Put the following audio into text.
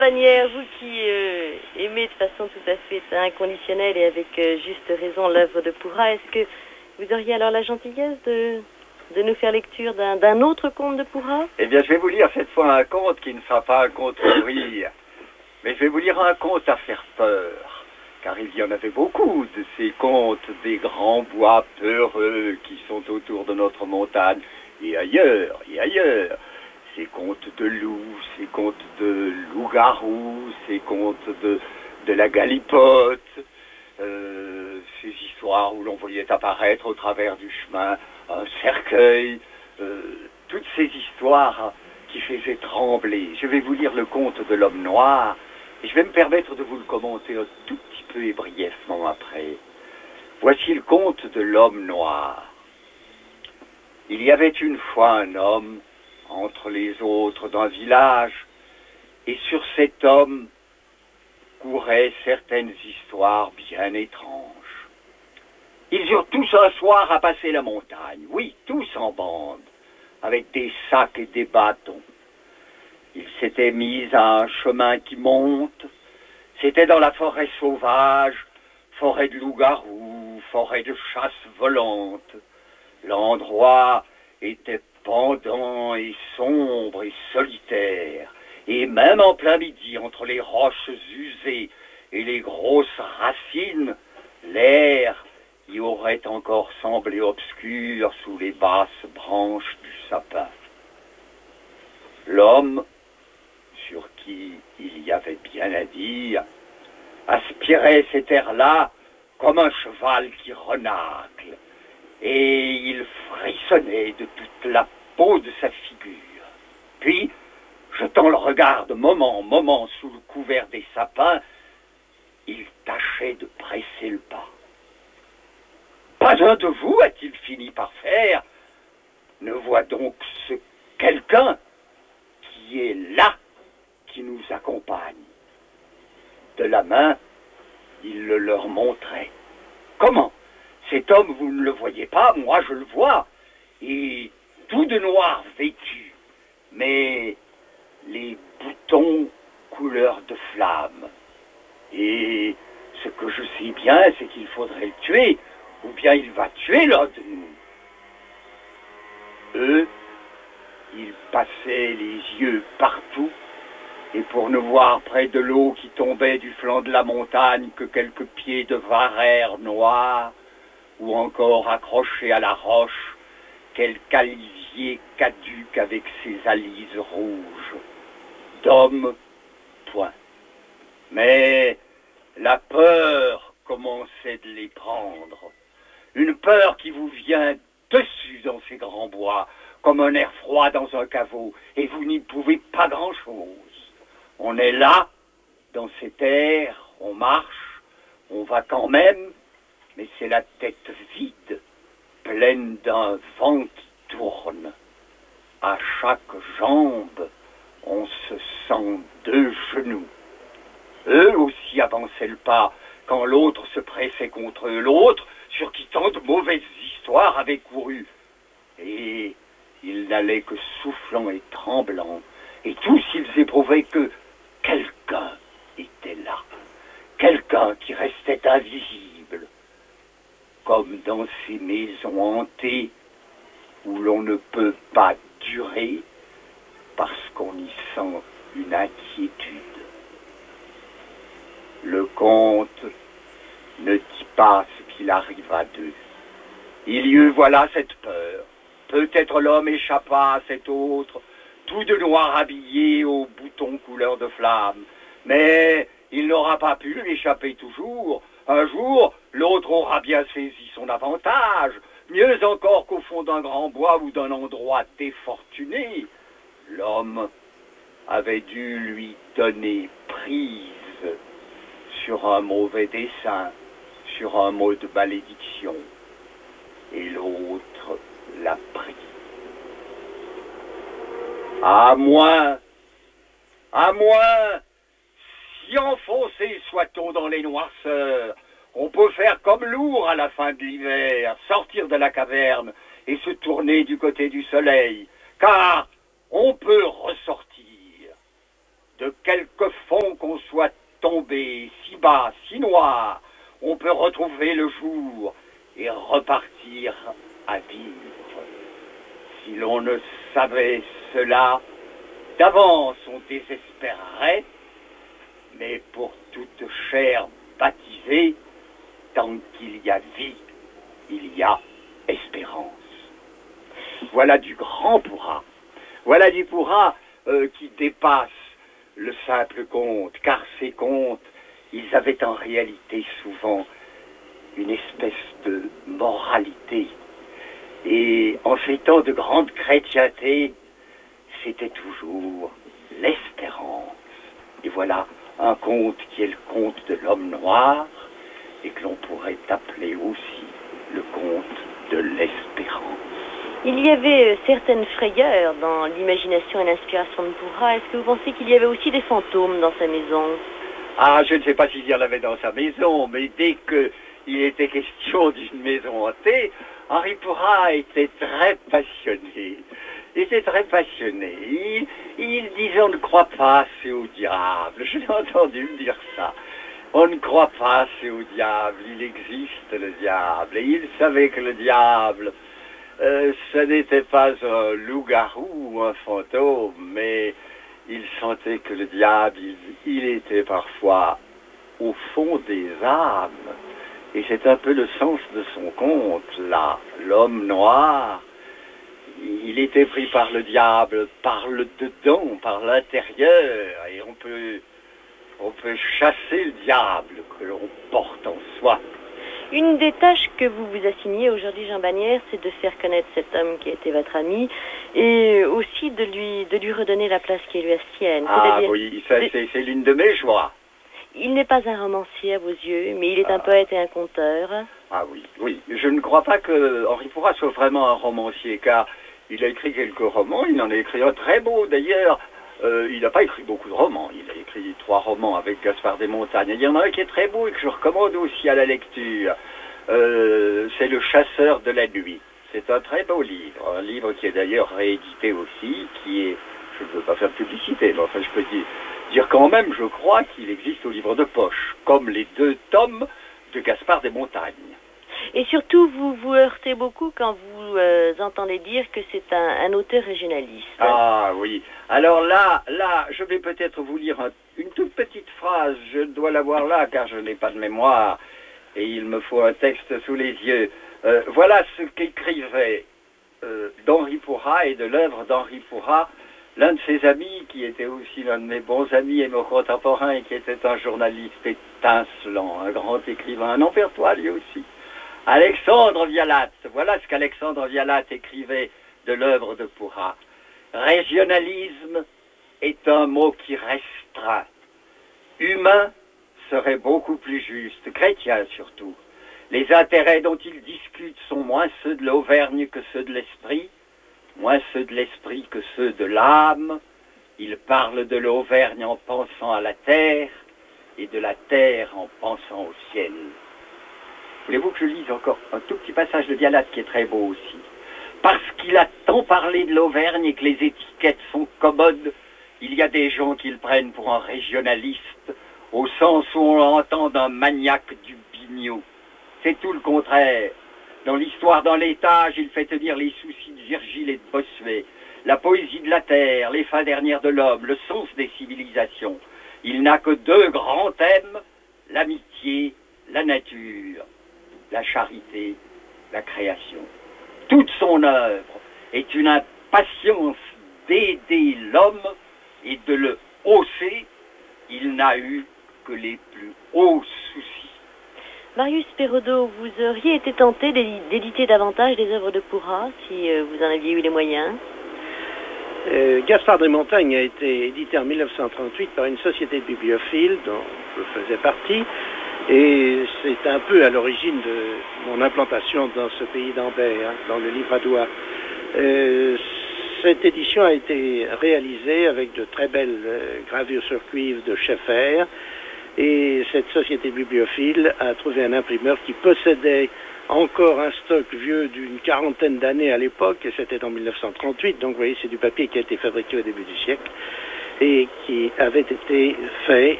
Manière, vous qui aimez de façon tout à fait inconditionnelle et avec juste raison l'œuvre de Pourra, est-ce que vous auriez alors la gentillesse de nous faire lecture d'un autre conte de Pourra? Eh bien, je vais vous lire cette fois un conte qui ne sera pas un conte pour rire, mais je vais vous lire un conte à faire peur, car il y en avait beaucoup de ces contes des grands bois peureux qui sont autour de notre montagne, et ailleurs, et ailleurs. Ces contes de loups, ces contes de loups-garous, ces contes de la galipote, ces histoires où l'on voyait apparaître au travers du chemin un cercueil, toutes ces histoires qui faisaient trembler. Je vais vous lire le conte de l'homme noir, et je vais me permettre de vous le commenter un tout petit peu et brièvement après. Voici le conte de l'homme noir. Il y avait une fois un homme entre les autres d'un village, et sur cet homme couraient certaines histoires bien étranges. Ils eurent tous un soir à passer la montagne, oui, tous en bande, avec des sacs et des bâtons. Ils s'étaient mis à un chemin qui monte, c'était dans la forêt sauvage, forêt de loups-garous, forêt de chasse volante. L'endroit était pendant et sombre et solitaire, et même en plein midi, entre les roches usées et les grosses racines, l'air y aurait encore semblé obscur sous les basses branches du sapin. L'homme, sur qui il y avait bien à dire, aspirait cet air-là comme un cheval qui renacle, et il frissonnait de toute la peau de sa figure. Puis, jetant le regard de moment en moment sous le couvert des sapins, il tâchait de presser le pas. Pas un de vous, a-t-il fini par faire, ne voit donc ce quelqu'un qui est là, qui nous accompagne. De la main, il le leur montrait. Comment? Cet homme, vous ne le voyez pas, moi je le vois, et tout de noir vêtu, mais les boutons couleur de flamme. Et ce que je sais bien, c'est qu'il faudrait le tuer, ou bien il va tuer l'un de nous. Eux, ils passaient les yeux partout, et pour ne voir près de l'eau qui tombait du flanc de la montagne que quelques pieds de varère noir, ou encore accroché à la roche, quelque alisier caduc avec ses alises rouges. D'homme, point. Mais la peur commençait de les prendre. Une peur qui vous vient dessus dans ces grands bois, comme un air froid dans un caveau, et vous n'y pouvez pas grand-chose. On est là, dans cet air, on marche, on va quand même, mais c'est la tête vide, pleine d'un vent qui tourne. À chaque jambe, on se sent deux genoux. Eux aussi avançaient le pas, quand l'autre se pressait contre eux. L'autre, sur qui tant de mauvaises histoires avaient couru. Et ils n'allaient que soufflant et tremblant, et tous ils éprouvaient que quelqu'un était là, quelqu'un qui restait invisible, comme dans ces maisons hantées où l'on ne peut pas durer parce qu'on y sent une inquiétude. Le conte ne dit pas ce qu'il arriva d'eux. Il y eut voilà cette peur. Peut-être l'homme échappa à cet autre, tout de noir habillé aux boutons couleur de flamme. Mais il n'aura pas pu lui échapper toujours. Un jour, l'autre aura bien saisi son avantage, mieux encore qu'au fond d'un grand bois ou d'un endroit défortuné. L'homme avait dû lui donner prise sur un mauvais dessein, sur un mot de malédiction, et l'autre l'a pris. À moins, si enfoncés soit-on dans les noirceurs, on peut faire comme l'ours à la fin de l'hiver, sortir de la caverne et se tourner du côté du soleil, car on peut ressortir. de quelque fond qu'on soit tombé, si bas, si noir, on peut retrouver le jour et repartir à vivre. Si l'on ne savait cela, d'avance on désespérerait, mais pour toute chair baptisée, tant qu'il y a vie, il y a espérance. Voilà du grand Pourra. Voilà du Pourra qui dépasse le simple conte, car ces contes, ils avaient en réalité souvent une espèce de moralité. Et en ces temps de grande chrétienté, c'était toujours l'espérance. Et voilà un conte qui est le conte de l'homme noir et que l'on pourrait appeler aussi le conte de l'espérance. Il y avait certaines frayeurs dans l'imagination et l'inspiration de Pourra. Est-ce que vous pensez qu'il y avait aussi des fantômes dans sa maison? Ah, je ne sais pas s'il y en avait dans sa maison, mais dès qu'il était question d'une maison hantée, Henri Pourra était très passionné. Il était très passionné. Il disait on ne croit pas assez au diable. Je l'ai entendu me dire ça. On ne croit pas assez au diable. Il existe le diable. Et il savait que le diable, ce n'était pas un loup-garou ou un fantôme, mais il sentait que le diable, il était parfois au fond des âmes. Et c'est un peu le sens de son conte, là. L'homme noir, il était pris par le diable, par le dedans, par l'intérieur, et on peut chasser le diable que l'on porte en soi. Une des tâches que vous vous assignez aujourd'hui, Jean Bagnères, c'est de faire connaître cet homme qui a été votre ami et aussi de lui redonner la place qui est lui sienne. Ah oui, ça c'est l'une de mes joies. Il n'est pas un romancier à vos yeux, mais il est un poète et un conteur. Ah oui, oui. Je ne crois pas que Henri Pourra soit vraiment un romancier, car il a écrit quelques romans, il en a écrit un très beau d'ailleurs. Il n'a pas écrit beaucoup de romans, il a écrit 3 romans avec Gaspard Desmontagnes. Il y en a un qui est très beau et que je recommande aussi à la lecture. C'est Le Chasseur de la Nuit. C'est un très beau livre, un livre qui est d'ailleurs réédité aussi, qui est, je ne veux pas faire de publicité, mais enfin je peux dire quand même, je crois qu'il existe au livre de poche, comme les 2 tomes de Gaspard Desmontagnes. Et surtout, vous vous heurtez beaucoup quand vous entendez dire que c'est un auteur régionaliste. Ah oui. Alors là, je vais peut-être vous lire une toute petite phrase. Je dois l'avoir là, car je n'ai pas de mémoire. Et il me faut un texte sous les yeux. Voilà ce qu'écrivait d'Henri Pourra et de l'œuvre d'Henri Pourra, l'un de ses amis, qui était aussi l'un de mes bons amis et mon contemporain, et qui était un journaliste étincelant, un grand écrivain, un Ampertois lui aussi. Alexandre Vialat, voilà ce qu'Alexandre Vialat écrivait de l'œuvre de Pourra. Régionalisme est un mot qui restreint. Humain serait beaucoup plus juste, chrétien surtout. Les intérêts dont il discute sont moins ceux de l'Auvergne que ceux de l'esprit, moins ceux de l'esprit que ceux de l'âme. Il parle de l'Auvergne en pensant à la terre et de la terre en pensant au ciel. Voulez-vous que je lise encore un tout petit passage de Vialat qui est très beau aussi? Parce qu'il a tant parlé de l'Auvergne et que les étiquettes sont commodes, il y a des gens qui le prennent pour un régionaliste, au sens où on l'entend d'un maniaque du biniou. C'est tout le contraire. Dans l'histoire d'un laitage, il fait tenir les soucis de Virgile et de Bossuet, la poésie de la terre, les fins dernières de l'homme, le sens des civilisations. Il n'a que 2 grands thèmes, l'amitié, la nature, la charité, la création. Toute son œuvre est une impatience d'aider l'homme et de le hausser. Il n'a eu que les plus hauts soucis. Marius Perraudot, vous auriez été tenté d'éditer davantage des œuvres de Pourra si vous en aviez eu les moyens? Gaspard Desmontagnes a été édité en 1938 par une société de bibliophiles dont je faisais partie. Et c'est un peu à l'origine de mon implantation dans ce pays d'Ambert, hein, dans le Livradois. Cette édition a été réalisée avec de très belles gravures sur cuivre de Schaeffer. Et cette société bibliophile a trouvé un imprimeur qui possédait encore un stock vieux d'une 40aine d'années à l'époque, et c'était en 1938, donc vous voyez, c'est du papier qui a été fabriqué au début du siècle. et qui avait été fait